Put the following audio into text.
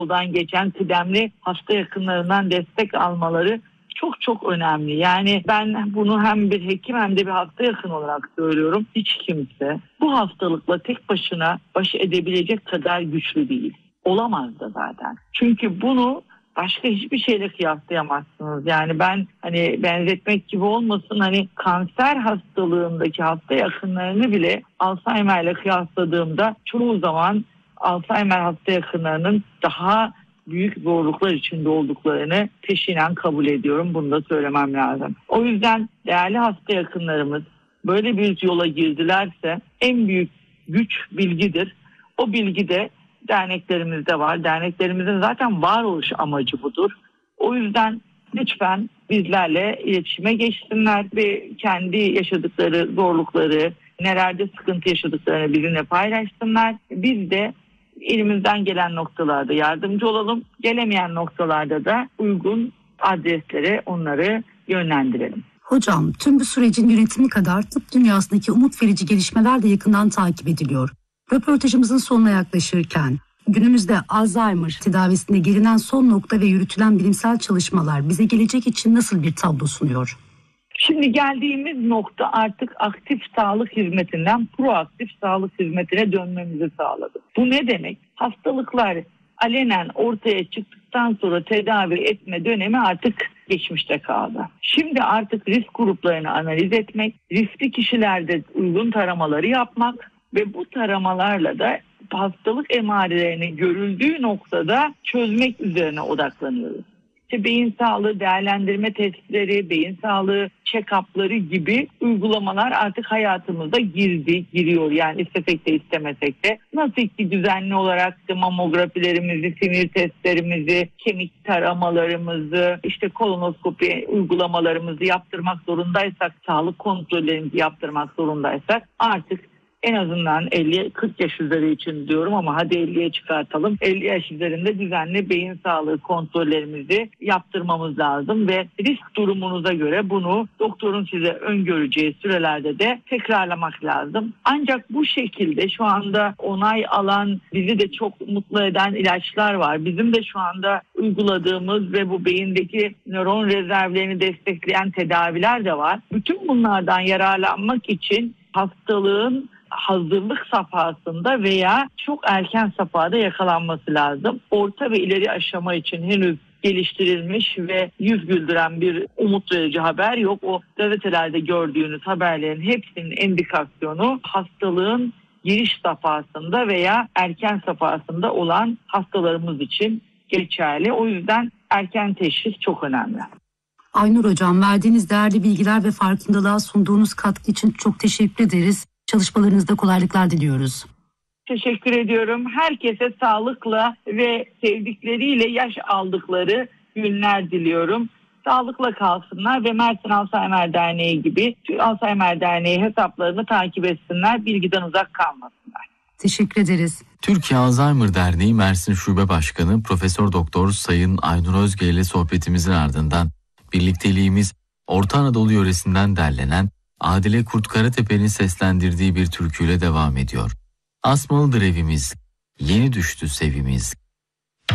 yoldan geçen kıdemli hasta yakınlarından destek almaları çok çok önemli. Yani ben bunu hem bir hekim hem de bir hasta yakın olarak söylüyorum. Hiç kimse bu hastalıkla tek başına baş edebilecek kadar güçlü değil. Olamaz da zaten. Çünkü bunu başka hiçbir şeyle kıyaslayamazsınız. Yani ben benzetmek gibi olmasın, kanser hastalığındaki hasta yakınlarını bile Alzheimer'le kıyasladığımda çoğu zaman Alzheimer hasta yakınlarının daha büyük zorluklar içinde olduklarını peşinen kabul ediyorum. Bunu da söylemem lazım. O yüzden değerli hasta yakınlarımız böyle bir yola girdilerse en büyük güç bilgidir. O bilgi de derneklerimizde var. Derneklerimizin zaten varoluş amacı budur. O yüzden lütfen bizlerle iletişime geçsinler ve kendi yaşadıkları zorlukları, nelerde sıkıntı yaşadıklarını bizimle paylaşsınlar. Biz de elimizden gelen noktalarda yardımcı olalım. Gelemeyen noktalarda da uygun adreslere onları yönlendirelim. Hocam, tüm bu sürecin yönetimi kadar tıp dünyasındaki umut verici gelişmeler de yakından takip ediliyor. Röportajımızın sonuna yaklaşırken günümüzde Alzheimer tedavisinde gelinen son nokta ve yürütülen bilimsel çalışmalar bize gelecek için nasıl bir tablo sunuyor? Şimdi geldiğimiz nokta artık aktif sağlık hizmetinden proaktif sağlık hizmetine dönmemizi sağladı. Bu ne demek? Hastalıklar alenen ortaya çıktıktan sonra tedavi etme dönemi artık geçmişte kaldı. Şimdi artık risk gruplarını analiz etmek, riskli kişilerde uygun taramaları yapmak ve bu taramalarla da hastalık emarelerini görüldüğü noktada çözmek üzerine odaklanıyoruz. İşte beyin sağlığı değerlendirme testleri, beyin sağlığı check-up'ları gibi uygulamalar artık hayatımıza giriyor. Yani istesek de istemesek de. Nasıl ki düzenli olarak mamografilerimizi, sinir testlerimizi, kemik taramalarımızı, kolonoskopi uygulamalarımızı yaptırmak zorundaysak, sağlık kontrollerimizi yaptırmak zorundaysak artık en azından 50-40 yaş üzeri için diyorum ama hadi 50'ye çıkartalım. 50 yaş üzerinde düzenli beyin sağlığı kontrollerimizi yaptırmamız lazım ve risk durumunuza göre bunu doktorun size öngöreceği sürelerde de tekrarlamak lazım. Ancak bu şekilde şu anda onay alan, bizi de çok mutlu eden ilaçlar var. Bizim de şu anda uyguladığımız ve bu beyindeki nöron rezervlerini destekleyen tedaviler de var. Bütün bunlardan yararlanmak için hastalığın hazırlık safhasında veya çok erken safhada yakalanması lazım. Orta ve ileri aşama için henüz geliştirilmiş ve yüz güldüren bir umut verici haber yok. O gazetelerde gördüğünüz haberlerin hepsinin indikasyonu hastalığın giriş safhasında veya erken safhasında olan hastalarımız için geçerli. O yüzden erken teşhis çok önemli. Aynur Hocam, verdiğiniz değerli bilgiler ve farkındalığa sunduğunuz katkı için çok teşekkür ederiz. Çalışmalarınızda kolaylıklar diliyoruz. Teşekkür ediyorum. Herkese sağlıkla ve sevdikleriyle yaş aldıkları günler diliyorum. Sağlıkla kalsınlar ve Mersin Alzheimer Derneği gibi Alzheimer Derneği hesaplarını takip etsinler, bilgiden uzak kalmasınlar. Teşekkür ederiz. Türkiye Alzheimer Derneği Mersin Şube Başkanı Profesör Doktor Sayın Aynur Özge ile sohbetimizin ardından birlikteliğimiz Orta Anadolu yöresinden derlenen Adile Kurt Karatepe'nin seslendirdiği bir türküyle devam ediyor. Asmalıdır evimiz, yeni düştü sevimiz,